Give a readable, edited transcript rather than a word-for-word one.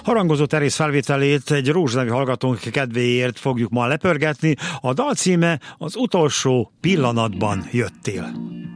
Harangozó Teréz felvételét egy Rózsa nevű hallgatónk kedvéért fogjuk ma lepörgetni. A dal címe Az utolsó pillanatban jöttél.